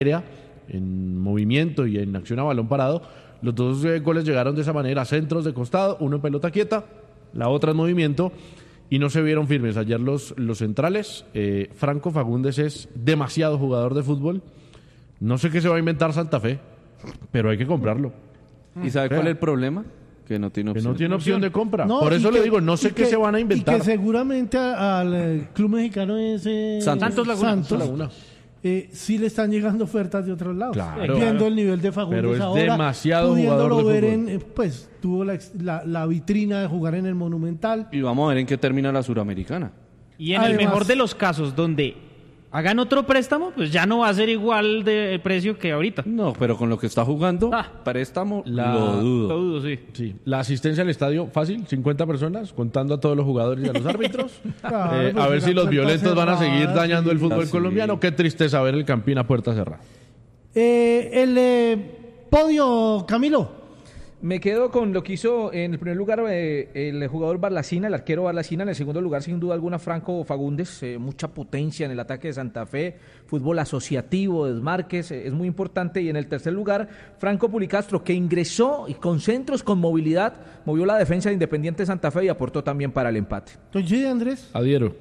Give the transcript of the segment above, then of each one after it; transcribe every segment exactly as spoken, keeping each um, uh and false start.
en movimiento y en acción a balón parado. Los dos eh, goles llegaron de esa manera, centros de costado, uno en pelota quieta, la otra en movimiento, y no se vieron firmes. Ayer los, los centrales, eh, Franco Fagundes es demasiado jugador de fútbol. No sé qué se va a inventar Santa Fe, pero hay que comprarlo. ¿Y sabe cuál es el problema? Que no tiene opción, que no tiene opción de compra. No, Por eso que, le digo, no sé qué que, se van a inventar. Y que seguramente a, al eh, club mexicano ese Santos, Santos Laguna. Santos, Laguna. Eh, sí le están llegando ofertas de otros lados. Claro. Viendo el nivel de Fagundes Pero es ahora, demasiado pudiéndolo jugador de ver fútbol. en, eh, pues tuvo la, la, la vitrina de jugar en el Monumental. Y vamos a ver en qué termina la Suramericana. Y en Además, el mejor de los casos, donde hagan otro préstamo, pues ya no va a ser igual de precio que ahorita. No, pero con lo que está jugando, Ah. préstamo, La- lo dudo. Lo dudo, sí. Sí, la asistencia al estadio, fácil, cincuenta personas, contando a todos los jugadores y a los árbitros. Claro, Eh, pues a ver una si los puerta violentos van a seguir cerrada, dañando sí. el fútbol Ah, sí. colombiano. Qué tristeza ver el Campín a puerta cerrada. Eh, el eh, podio, Camilo. Me quedo con lo que hizo en el primer lugar eh, el jugador Barlacina, el arquero Barlacina. En el segundo lugar, sin duda alguna, Franco Fagundes. Eh, mucha potencia en el ataque de Santa Fe. Fútbol asociativo, desmarques, eh, es muy importante. Y en el tercer lugar, Franco Pulicastro, que ingresó y con centros, con movilidad, movió la defensa de Independiente Santa Fe y aportó también para el empate. Coincide, Andrés. Adhiero.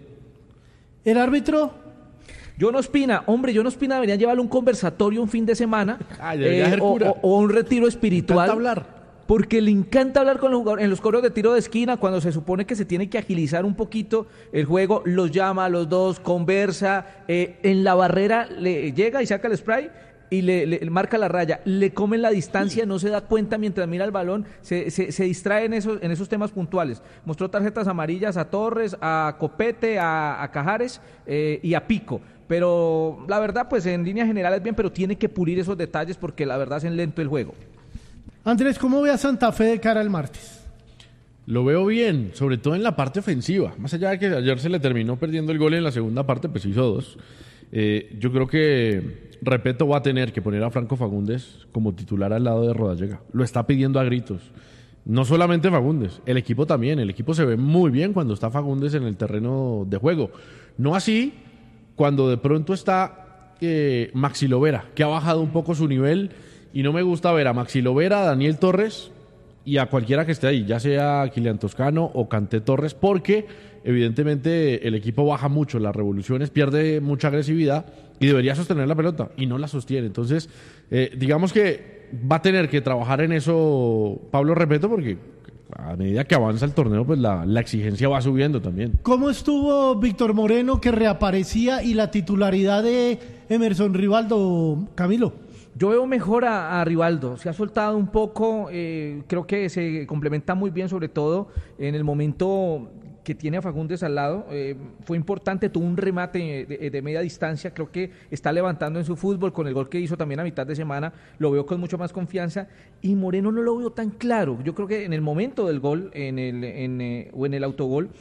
El árbitro. John Ospina, hombre, John Ospina debería llevarle un conversatorio un fin de semana Ah, debería ser o, cura. o- o un retiro espiritual. encanta hablar. Porque le encanta hablar con los jugadores en los coros de tiro de esquina cuando se supone que se tiene que agilizar un poquito el juego, los llama a los dos, conversa, eh, en la barrera le llega y saca el spray y le, le marca la raya, le comen la distancia, no se da cuenta mientras mira el balón, se, se, se distrae en esos, en esos temas puntuales. Mostró tarjetas amarillas a Torres, a Copete, a, a Cajares eh, y a Pico. Pero la verdad, pues en líneas generales bien, pero tiene que pulir esos detalles porque la verdad hacen lento el juego. Andrés, ¿cómo ve a Santa Fe de cara al martes? Lo veo bien, sobre todo en la parte ofensiva. Más allá de que ayer se le terminó perdiendo el gol en la segunda parte, pues hizo dos. Eh, yo creo que Repeto va a tener que poner a Franco Fagundes como titular al lado de Rodallega. Lo está pidiendo a gritos. No solamente Fagundes, el equipo también. El equipo se ve muy bien cuando está Fagundes en el terreno de juego. No así cuando de pronto está eh, Maxi Lovera, que ha bajado un poco su nivel. Y no me gusta ver a Maxi Lovera, a Daniel Torres y a cualquiera que esté ahí, ya sea Kilian Toscano o Kanté Torres, porque evidentemente el equipo baja mucho las revoluciones, pierde mucha agresividad y debería sostener la pelota y no la sostiene. Entonces, eh, digamos que va a tener que trabajar en eso Pablo Repeto, porque a medida que avanza el torneo, pues la, la exigencia va subiendo también. ¿Cómo estuvo Víctor Moreno, que reaparecía, y la titularidad de Emerson Rivaldo, Camilo? Yo veo mejor a, a Rivaldo, se ha soltado un poco, eh, creo que se complementa muy bien, sobre todo en el momento que tiene a Fagundes al lado. Eh, fue importante, tuvo un remate de, de media distancia, creo que está levantando en su fútbol con el gol que hizo también a mitad de semana, lo veo con mucho más confianza. Y Moreno no lo veo tan claro, yo creo que en el momento del gol en el, en, eh, o en el autogol,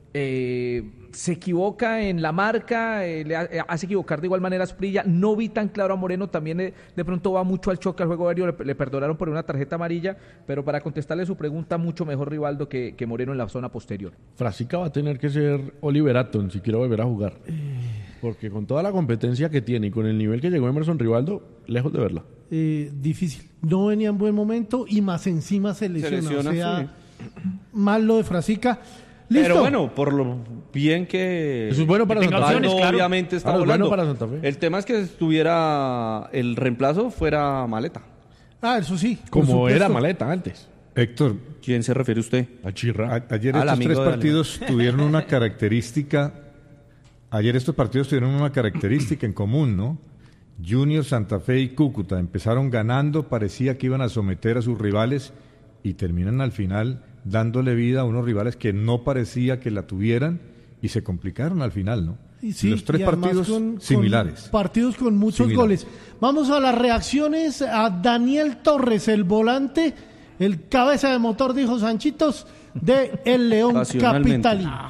Eh, se equivoca en la marca, eh, le ha, eh, hace equivocar de igual manera a Asprilla. No vi tan claro a Moreno, también eh, de pronto va mucho al choque, al juego aéreo, le, le perdonaron por una tarjeta amarilla, pero para contestarle su pregunta, mucho mejor Rivaldo que, que Moreno en la zona posterior. Frasica va a tener que ser Oliver Atom si quiere volver a jugar, porque con toda la competencia que tiene y con el nivel que llegó Emerson Rivaldo, lejos de verla. Eh, difícil. No venía en buen momento y más encima se lesiona. Se lesiona, o sea, sí. mal lo de Frasica. ¿Listo? Pero bueno, por lo bien que... Eso es bueno para Que tenga Santa Fe. opciones, no, claro. obviamente está Claro, es volando. bueno para Santa Fe. El tema es que estuviera el reemplazo fuera Maleta. Ah, eso sí. por Como supuesto. era Maleta antes. Héctor, ¿Quién se refiere usted? A Chirra. a- ayer Al estos amigo tres de partidos tuvieron una característica. Ayer estos partidos tuvieron una característica en común, ¿no? Junior, Santa Fe y Cúcuta empezaron ganando, parecía que iban a someter a sus rivales y terminan al final dándole vida a unos rivales que no parecía que la tuvieran y se complicaron al final, ¿no? Y sí, Los tres y además partidos con- similares. con partidos con muchos Similares. goles. Vamos a las reacciones a Daniel Torres, el volante, el cabeza de motor, dijo Sanchitos, de El León Pasionalmente. Capitalino.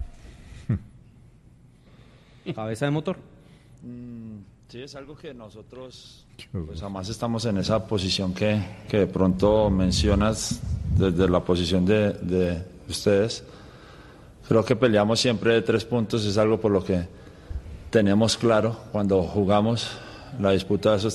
Cabeza de motor. Sí, es algo que nosotros pues jamás estamos en esa posición que, que de pronto mencionas desde la posición de, de ustedes. Creo que peleamos siempre de tres puntos, es algo por lo que tenemos claro cuando jugamos. la disputa de esos